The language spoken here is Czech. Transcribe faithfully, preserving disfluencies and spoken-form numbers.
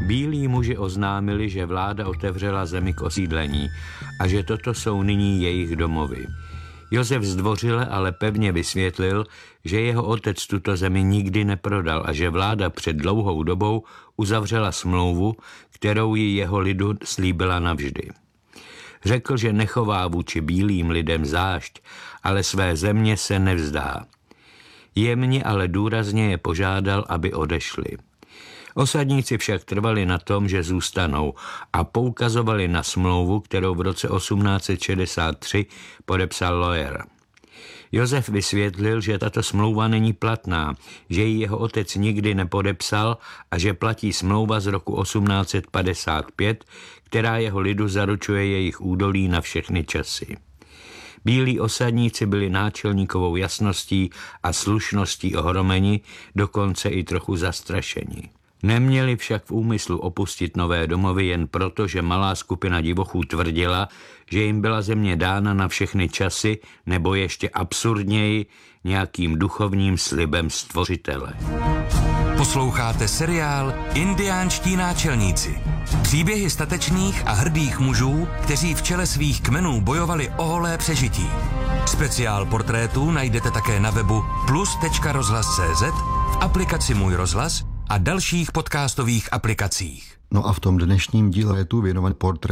Bílí muži oznámili, že vláda otevřela zemi k osídlení a že toto jsou nyní jejich domovy. Josef zdvořile, ale pevně vysvětlil, že jeho otec tuto zemi nikdy neprodal a že vláda před dlouhou dobou uzavřela smlouvu, kterou ji jeho lidu slíbila navždy. Řekl, že nechová vůči bílým lidem zášť, ale své země se nevzdá. Jemně, ale důrazně je požádal, aby odešli. Osadníci však trvali na tom, že zůstanou a poukazovali na smlouvu, kterou v roce osmnáct set šedesát tři podepsal Loyer. Josef vysvětlil, že tato smlouva není platná, že ji jeho otec nikdy nepodepsal a že platí smlouva z roku osmnáct set padesát pět, která jeho lidu zaručuje jejich údolí na všechny časy. Bílí osadníci byli náčelníkovou jasností a slušností ohromeni, dokonce i trochu zastrašeni. Neměli však v úmyslu opustit nové domovy jen proto, že malá skupina divochů tvrdila, že jim byla země dána na všechny časy, nebo ještě absurdněji nějakým duchovním slibem stvořitele. Posloucháte seriál Indiánští náčelníci. Příběhy statečných a hrdých mužů, kteří v čele svých kmenů bojovali o holé přežití. Speciál portrétů najdete také na webu plus tečka rozhlas tečka cé zet, v aplikaci Můj rozhlas a dalších podcastových aplikacích. No a v tom dnešním díle je tu věnovat portrét